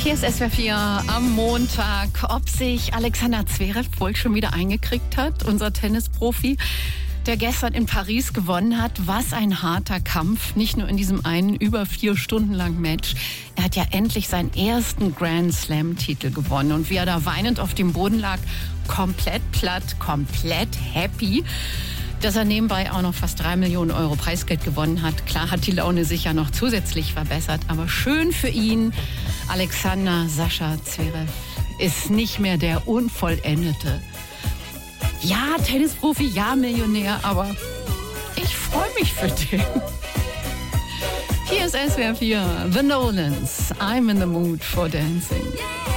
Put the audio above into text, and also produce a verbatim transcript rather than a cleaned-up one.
Hier ist S W R vier am Montag. Ob sich Alexander Zverev wohl schon wieder eingekriegt hat, unser Tennisprofi, der gestern in Paris gewonnen hat. Was ein harter Kampf, nicht nur in diesem einen über vier Stunden langen Match. Er hat ja endlich seinen ersten Grand Slam-Titel gewonnen. Und wie er da weinend auf dem Boden lag, komplett platt, komplett happy, dass er nebenbei auch noch fast drei Millionen Euro Preisgeld gewonnen hat. Klar hat die Laune sich ja noch zusätzlich verbessert, aber schön für ihn. Alexander Sascha Zverev ist nicht mehr der Unvollendete. Ja, Tennisprofi, ja, Millionär, aber ich freue mich für den. Hier ist S W R vier, The Nolans, I'm in the mood for dancing.